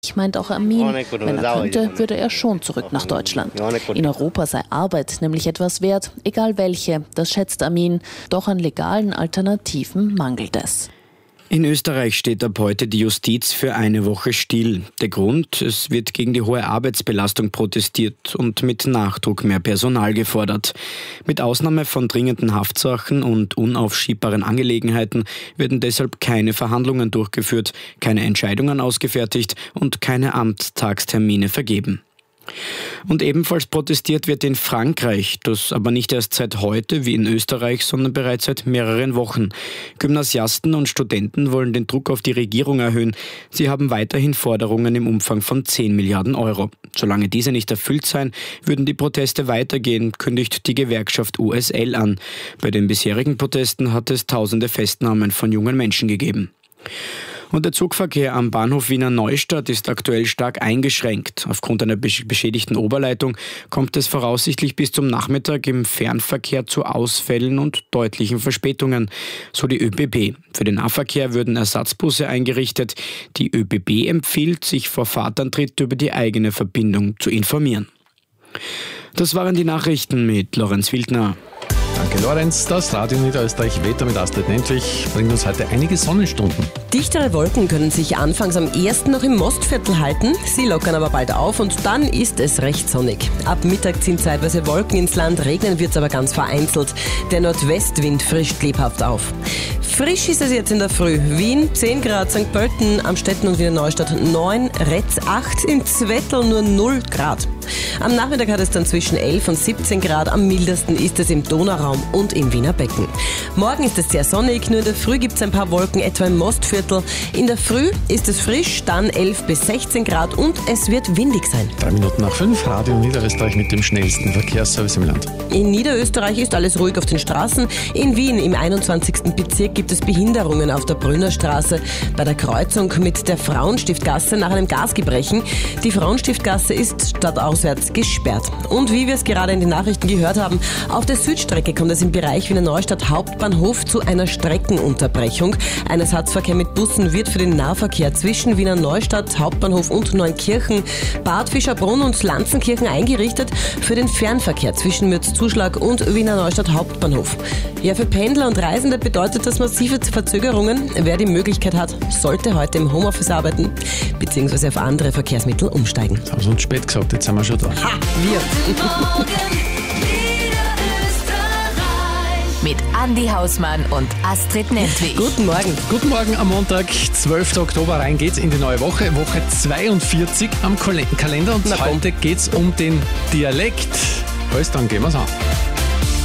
Meint auch Amin, wenn er könnte, würde er schon zurück nach Deutschland. In Europa sei Arbeit nämlich etwas wert, egal welche, das schätzt Amin. Doch an legalen Alternativen mangelt es. In Österreich steht ab heute die Justiz für eine Woche still. Der Grund: es wird gegen die hohe Arbeitsbelastung protestiert und mit Nachdruck mehr Personal gefordert. Mit Ausnahme von dringenden Haftsachen und unaufschiebbaren Angelegenheiten werden deshalb keine Verhandlungen durchgeführt, keine Entscheidungen ausgefertigt und keine Amtstagstermine vergeben. Und ebenfalls protestiert wird in Frankreich, das aber nicht erst seit heute wie in Österreich, sondern bereits seit mehreren Wochen. Gymnasiasten und Studenten wollen den Druck auf die Regierung erhöhen. Sie haben weiterhin Forderungen im Umfang von 10 Milliarden Euro. Solange diese nicht erfüllt seien, würden die Proteste weitergehen, kündigt die Gewerkschaft USL an. Bei den bisherigen Protesten hat es tausende Festnahmen von jungen Menschen gegeben. Und der Zugverkehr am Bahnhof Wiener Neustadt ist aktuell stark eingeschränkt. Aufgrund einer beschädigten Oberleitung kommt es voraussichtlich bis zum Nachmittag im Fernverkehr zu Ausfällen und deutlichen Verspätungen, so die ÖBB. Für den Nahverkehr würden Ersatzbusse eingerichtet. Die ÖBB empfiehlt, sich vor Fahrtantritt über die eigene Verbindung zu informieren. Das waren die Nachrichten mit Lorenz Wildner. Danke, Lorenz. Das Radio Niederösterreich Wetter mit Astrid Nentwich bringt uns heute einige Sonnenstunden. Dichtere Wolken können sich anfangs am 1. noch im Mostviertel halten. Sie lockern aber bald auf und dann ist es recht sonnig. Ab Mittag ziehen zeitweise Wolken ins Land, regnen wird es aber ganz vereinzelt. Der Nordwestwind frischt lebhaft auf. Frisch ist es jetzt in der Früh. Wien 10 Grad, St. Pölten, Amstetten und Wiener Neustadt 9, Retz 8, in Zwettl nur 0 Grad. Am Nachmittag hat es dann zwischen 11 und 17 Grad. Am mildesten ist es im Donauraum und im Wiener Becken. Morgen ist es sehr sonnig, nur in der Früh gibt es ein paar Wolken, etwa im Mostviertel. In der Früh ist es frisch, dann 11 bis 16 Grad und es wird windig sein. 3 Minuten nach 5, Radio Niederösterreich mit dem schnellsten Verkehrsservice im Land. In Niederösterreich ist alles ruhig auf den Straßen. In Wien im 21. Bezirk gibt es Behinderungen auf der Brünnerstraße bei der Kreuzung mit der Frauenstiftgasse nach einem Gasgebrechen. Die Frauenstiftgasse ist stadtauswärts gesperrt. Und wie wir es gerade in den Nachrichten gehört haben, auf der Südstrecke kommt es im Bereich Wiener Neustadt Hauptbahnhof zu einer Streckenunterbrechung. Ein Ersatzverkehr mit Bussen wird für den Nahverkehr zwischen Wiener Neustadt Hauptbahnhof und Neunkirchen, Bad Fischerbrunn und Lanzenkirchen eingerichtet, für den Fernverkehr zwischen Mürzzuschlag und Wiener Neustadt Hauptbahnhof. Ja, für Pendler und Reisende bedeutet das massive Verzögerungen. Wer die Möglichkeit hat, sollte heute im Homeoffice arbeiten bzw. auf andere Verkehrsmittel umsteigen. Das haben sie uns spät gesagt, jetzt sind wir schon da. Ha, wir. Mit Andi Hausmann und Astrid Nentwich. Guten Morgen. Guten Morgen am Montag, 12. Oktober, rein geht's in die neue Woche. Woche 42 am Kalender und heute geht's um den Dialekt. Alles, dann gehen wir's an.